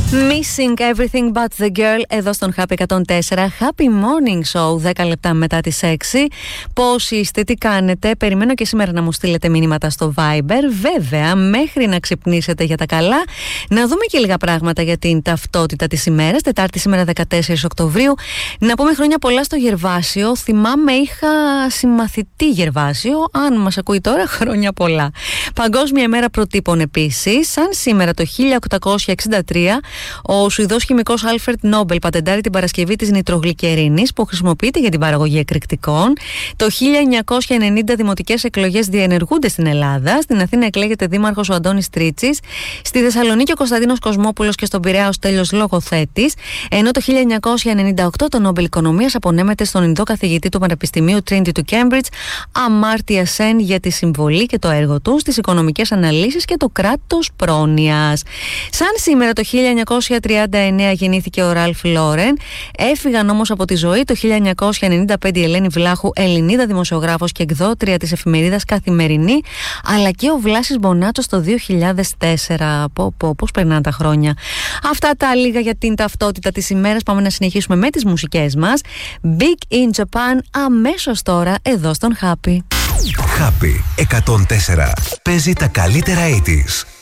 Missing Everything But The Girl εδώ στον Happy 104. Happy Morning Show, 10 λεπτά μετά τις 6. Πώς είστε, τι κάνετε? Περιμένω και σήμερα να μου στείλετε μηνύματα στο Viber. Βέβαια, μέχρι να ξυπνήσετε για τα καλά, να δούμε και λίγα πράγματα για την ταυτότητα της ημέρας. Τετάρτη σήμερα 14 Οκτωβρίου. Να πούμε χρόνια πολλά στο Γερβάσιο. Θυμάμαι είχα συμμαθητή Γερβάσιο. Αν μας ακούει τώρα, χρόνια πολλά. Παγκόσμια ημέρα προτύπων επίσης. Σαν σήμερα το 1863, ο Σουηδός χημικός Άλφρεντ Νόμπελ πατεντάρει την παρασκευή της νητρογλυκερίνης που χρησιμοποιείται για την παραγωγή εκρηκτικών. Το 1990 δημοτικές εκλογές διενεργούνται στην Ελλάδα. Στην Αθήνα εκλέγεται δήμαρχος ο Αντώνης Τρίτσης. Στη Θεσσαλονίκη ο Κωνσταντίνος Κοσμόπουλος και στον Πειραιά ο Στέλιος Λογοθέτης. Ενώ το 1998 το Νόμπελ Οικονομίας απονέμεται στον Ινδό καθηγητή του Πανεπιστημίου Trinity του Cambridge, Αμάρτια Σεν, για τη συμβολή και το έργο του στις οικονομικές αναλύσεις και το κράτος πρόνοιας. Σαν σήμερα το 1939 γεννήθηκε ο Ραλφ Λόρεν. Έφυγαν όμως από τη ζωή το 1995 η Ελένη Βλάχου, Ελληνίδα δημοσιογράφος και εκδότρια της εφημερίδας Καθημερινή, αλλά και ο Βλάσης Μπονάτσος το 2004. Πώς περνάνε τα χρόνια. Αυτά τα λίγα για την ταυτότητα της ημέρας. Πάμε να συνεχίσουμε με τις μουσικές μας. Big in Japan αμέσως τώρα εδώ στον Happy. Happy 104. Παίζει τα καλύτερα 80's.